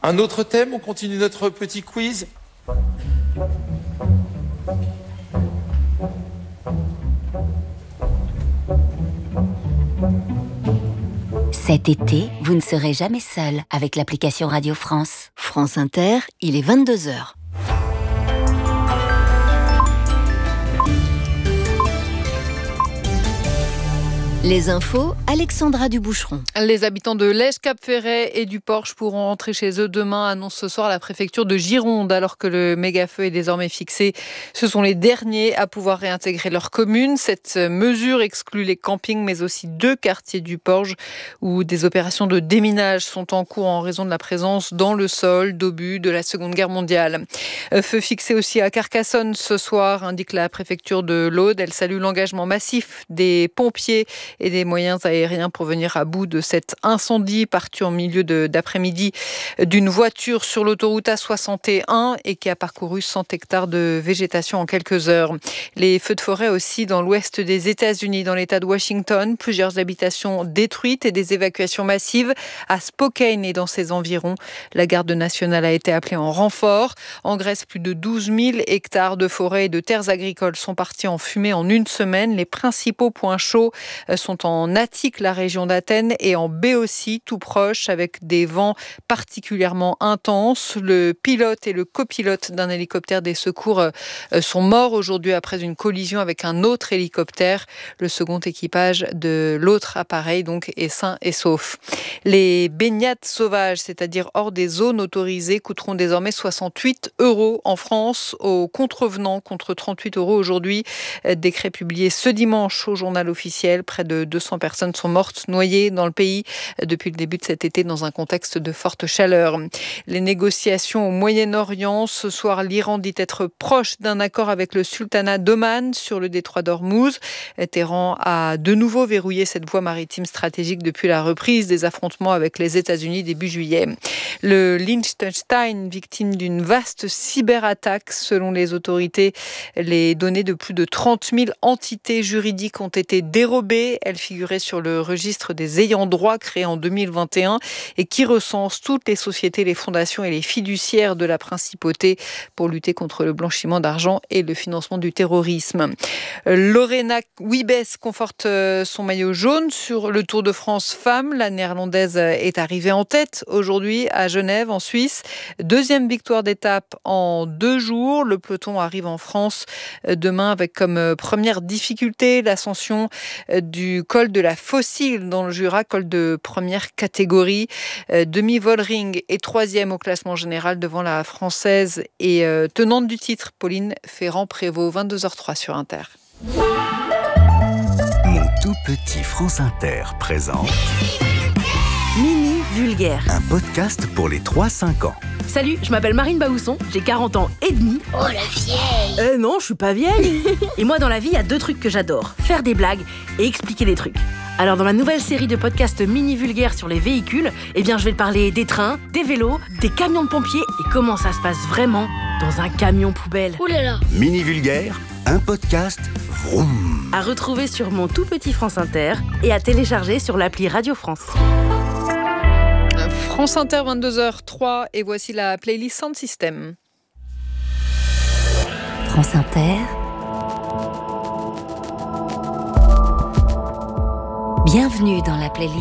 Un autre thème, on continue notre petit quiz. Cet été, vous ne serez jamais seul avec l'application Radio France. France Inter, il est 22h. Les infos, Alexandra Duboucheron. Les habitants de Lège, Cap-Ferret et du Porche pourront rentrer chez eux demain, annonce ce soir la préfecture de Gironde. Alors que le méga-feu est désormais fixé, ce sont les derniers à pouvoir réintégrer leur commune. Cette mesure exclut les campings, mais aussi 2 quartiers du Porche où des opérations de déminage sont en cours en raison de la présence dans le sol d'obus de la Seconde Guerre mondiale. Feu fixé aussi à Carcassonne ce soir, indique la préfecture de l'Aude. Elle salue l'engagement massif des pompiers et des moyens aériens pour venir à bout de cet incendie parti en milieu d'après-midi d'une voiture sur l'autoroute A61 et qui a parcouru 100 hectares de végétation en quelques heures. Les feux de forêt aussi dans l'ouest des États-Unis, dans l'État de Washington. Plusieurs habitations détruites et des évacuations massives à Spokane et dans ses environs. La garde nationale a été appelée en renfort. En Grèce, plus de 12 000 hectares de forêts et de terres agricoles sont partis en fumée en une semaine. Les principaux points chauds sont en Attique, la région d'Athènes, et en Béotie, tout proche, avec des vents particulièrement intenses. Le pilote et le copilote d'un hélicoptère des secours sont morts aujourd'hui après une collision avec un autre hélicoptère. Le second équipage de l'autre appareil donc est sain et sauf. Les baignades sauvages, c'est-à-dire hors des zones autorisées, coûteront désormais 68 € en France aux contrevenants, contre 38 € aujourd'hui. Décret publié ce dimanche au journal officiel. Près de 200 personnes sont mortes noyées dans le pays depuis le début de cet été dans un contexte de forte chaleur. Les négociations au Moyen-Orient. Ce soir, l'Iran dit être proche d'un accord avec le sultanat d'Oman sur le détroit d'Ormuz. Téhéran a de nouveau verrouillé cette voie maritime stratégique depuis la reprise des affrontements avec les États-Unis début juillet. Le Liechtenstein, victime d'une vaste cyberattaque. Selon les autorités, les données de plus de 30 000 entités juridiques ont été dérobées. Elles figuraient sur le registre des ayants droit créé en 2021 et qui recense toutes les sociétés, les fondations et les fiduciaires de la principauté pour lutter contre le blanchiment d'argent et le financement du terrorisme. Lorena Wiebes conforte son maillot jaune sur le Tour de France femmes. La néerlandaise est arrivée en tête aujourd'hui à Genève, en Suisse. 2e victoire d'étape en 2 jours. Le peloton arrive en France demain avec comme première difficulté l'ascension du col de la Fossile dans le Jura, col de première catégorie. Demi Vollering est 3e au classement général devant la Française et tenante du titre, Pauline Ferrand-Prévot. 22h03 sur Inter. Mon tout petit France Inter présente Mini Vulgaire, un podcast pour les 3-5 ans. Salut, je m'appelle Marine Baousson, j'ai 40 ans et demi. Oh la vieille! Non, je suis pas vieille. Et moi dans la vie, il y a 2 trucs que j'adore, faire des blagues et expliquer des trucs. Alors dans ma nouvelle série de podcasts Mini Vulgaire sur les véhicules, je vais te parler des trains, des vélos, des camions de pompiers et comment ça se passe vraiment dans un camion poubelle. Ouh là là! Mini Vulgaire, un podcast vroom. À retrouver sur mon tout petit France Inter et à télécharger sur l'appli Radio France. France Inter, 22h03, et voici la playlist Sound System. France Inter. Bienvenue dans la playlist